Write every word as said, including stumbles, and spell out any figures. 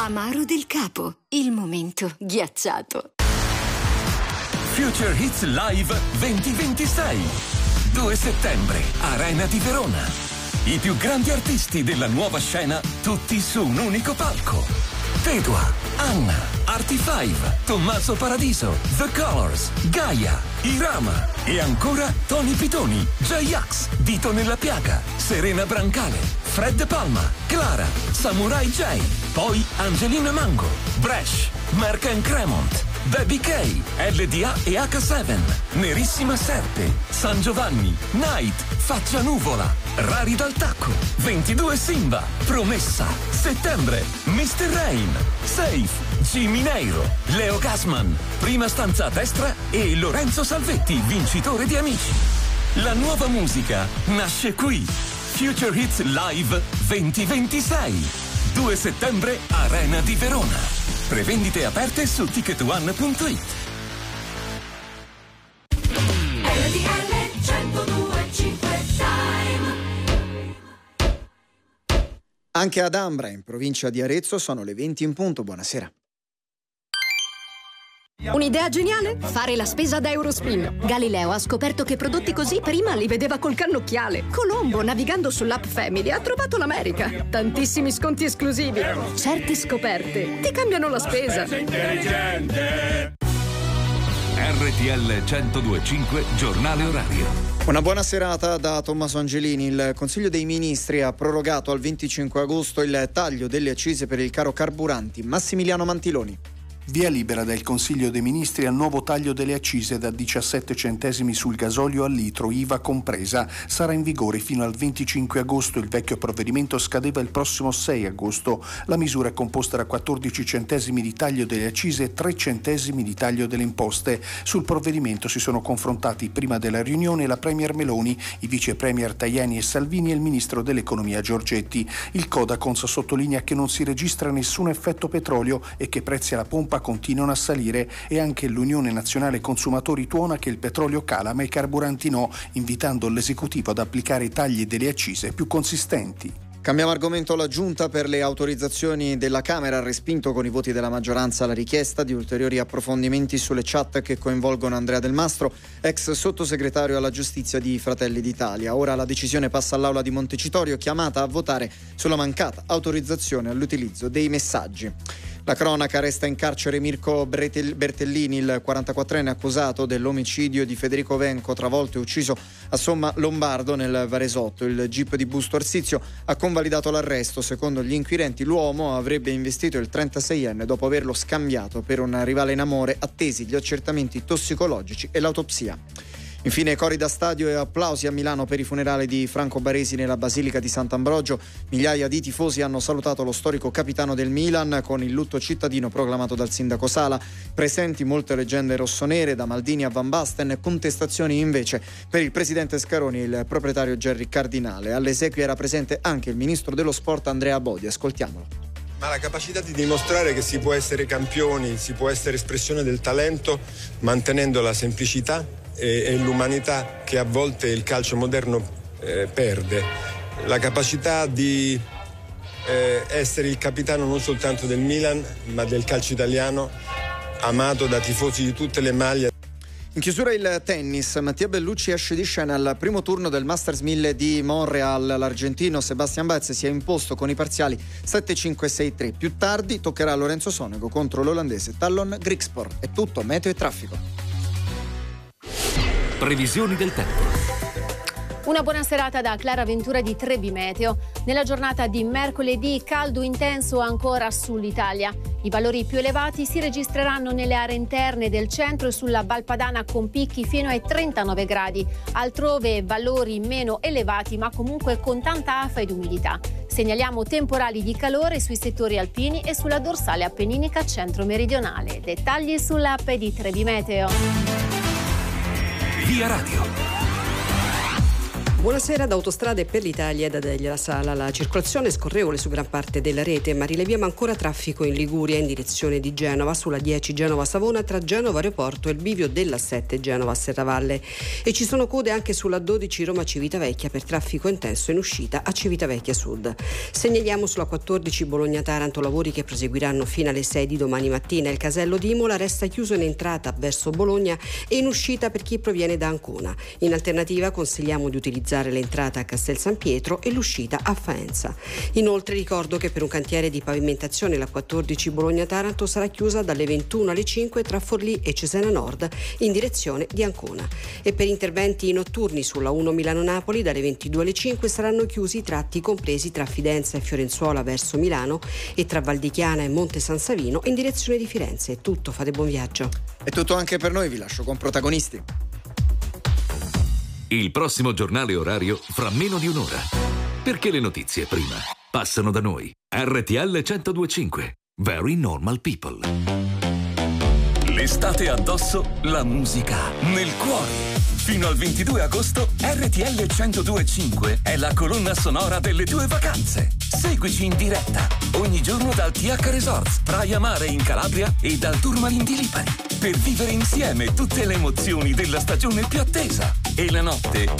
Amaro del Capo, il momento ghiacciato. Future Hits Live duemilaventisei. due settembre, Arena di Verona. I più grandi artisti della nuova scena, tutti su un unico palco. Tedua, Anna, Artie Five, Tommaso Paradiso, The Colors, Gaia, Irama e ancora Tony Pitoni, J-Ax, Dito nella Piaga, Serena Brancale, Fred Palma, Clara, Samurai J, poi Angelina Mango, Bresh, Mark and Cremont, Baby K, L D A e H sette, Nerissima Serpe, San Giovanni, Night, Faccia Nuvola, Rari dal Tacco, ventidue Simba, Promessa, Settembre, mister Rain, Safe, Jimmy Neiro, Leo Gassman, Prima Stanza a Destra e Lorenzo Salvetti, vincitore di Amici. La nuova musica nasce qui. Future Hits Live duemilaventisei. due settembre, Arena di Verona. Prevendite aperte su ticket one punto it. Anche ad Ambra, in provincia di Arezzo, sono le venti in punto. Buonasera. Un'idea geniale? Fare la spesa da Eurospin. Galileo ha scoperto che prodotti così prima li vedeva col cannocchiale. Colombo, navigando sull'app Family, ha trovato l'America. Tantissimi sconti esclusivi. Certe scoperte ti cambiano la spesa. R T L centodue e cinque, giornale orario. Una buona serata da Tommaso Angelini. Il Consiglio dei Ministri ha prorogato al venticinque agosto il taglio delle accise per il caro carburanti. Massimiliano Mantiloni. Via libera dal Consiglio dei Ministri al nuovo taglio delle accise da diciassette centesimi sul gasolio al litro, I V A compresa. Sarà in vigore fino al venticinque agosto. Il vecchio provvedimento scadeva il prossimo sei agosto. La misura è composta da quattordici centesimi di taglio delle accise e tre centesimi di taglio delle imposte. Sul provvedimento si sono confrontati prima della riunione la Premier Meloni, i vice Premier Tajani e Salvini e il Ministro dell'Economia Giorgetti. Il Codacons sottolinea che non si registra nessun effetto petrolio e che prezzi alla pompa continuano a salire, e anche l'Unione Nazionale Consumatori tuona che il petrolio cala ma i carburanti no, invitando l'esecutivo ad applicare tagli delle accise più consistenti. Cambiamo argomento. La Giunta per le autorizzazioni della Camera ha respinto con i voti della maggioranza la richiesta di ulteriori approfondimenti sulle chat che coinvolgono Andrea Del Mastro, ex sottosegretario alla giustizia di Fratelli d'Italia. Ora la decisione passa all'Aula di Montecitorio, chiamata a votare sulla mancata autorizzazione all'utilizzo dei messaggi. La cronaca: resta in carcere Mirko Bertellini, il quarantaquattrenne accusato dell'omicidio di Federico Venco, travolto e ucciso a Somma Lombardo nel Varesotto. Il GIP di Busto Arsizio ha convalidato l'arresto. Secondo gli inquirenti l'uomo avrebbe investito il trentaseienne dopo averlo scambiato per un rivale in amore, attesi gli accertamenti tossicologici e l'autopsia. Infine cori da stadio e applausi a Milano per i funerali di Franco Baresi nella Basilica di Sant'Ambrogio. Migliaia di tifosi hanno salutato lo storico capitano del Milan con il lutto cittadino proclamato dal sindaco Sala. Presenti molte leggende rossonere, da Maldini a Van Basten. Contestazioni invece per il presidente Scaroni e il proprietario Gerry Cardinale. Alle esequie era presente anche il ministro dello sport Andrea Bodi. Ascoltiamolo. Ma la capacità di dimostrare che si può essere campioni, si può essere espressione del talento mantenendo la semplicità e, e l'umanità che a volte il calcio moderno eh, perde. La capacità di eh, essere il capitano non soltanto del Milan, ma del calcio italiano, amato da tifosi di tutte le maglie. In chiusura il tennis. Mattia Bellucci esce di scena al primo turno del Masters mille di Montreal. L'argentino Sebastian Baez si è imposto con i parziali sette cinque sei tre. Più tardi toccherà a Lorenzo Sonego contro l'olandese Tallon Grigspor. È tutto, meteo e traffico. Previsioni del tempo. Una buona serata da Clara Ventura di Trebi Meteo. Nella giornata di mercoledì caldo intenso ancora sull'Italia. I valori più elevati si registreranno nelle aree interne del centro e sulla Val Padana con picchi fino ai trentanove gradi. Altrove valori meno elevati ma comunque con tanta afa ed umidità. Segnaliamo temporali di calore sui settori alpini e sulla dorsale appenninica centro-meridionale. Dettagli sull'app di Trebi Meteo. Via Radio. Buonasera, da Autostrade per l'Italia e da Delia La Sala. La circolazione è scorrevole su gran parte della rete, ma rileviamo ancora traffico in Liguria in direzione di Genova, sulla dieci Genova-Savona, tra Genova Aeroporto e il bivio della sette Genova-Serravalle. E ci sono code anche sulla dodici Roma-Civitavecchia per traffico intenso in uscita a Civitavecchia Sud. Segnaliamo sulla quattordici Bologna-Taranto lavori che proseguiranno fino alle sei di domani mattina. Il casello di Imola resta chiuso in entrata verso Bologna e in uscita per chi proviene da Ancona. In alternativa consigliamo di utilizzare l'entrata a Castel San Pietro e l'uscita a Faenza. Inoltre ricordo che per un cantiere di pavimentazione la quattordici Bologna-Taranto sarà chiusa dalle ventuno alle cinque tra Forlì e Cesena Nord in direzione di Ancona. E per interventi notturni sulla uno Milano-Napoli dalle ventidue alle cinque saranno chiusi i tratti compresi tra Fidenza e Fiorenzuola verso Milano e tra Valdichiana e Monte San Savino in direzione di Firenze. È tutto, fate buon viaggio. È tutto anche per noi, vi lascio con Protagonisti. Il prossimo giornale orario fra meno di un'ora. Perché le notizie prima passano da noi. R T L centodue e cinque. Very Normal People. L'estate addosso, la musica nel cuore. Fino al ventidue agosto R T L centodue e cinque è la colonna sonora delle tue vacanze. Seguici in diretta ogni giorno dal T H Resorts, Praia Mare in Calabria e dal Tourmaline di Lipari per vivere insieme tutte le emozioni della stagione più attesa. E la notte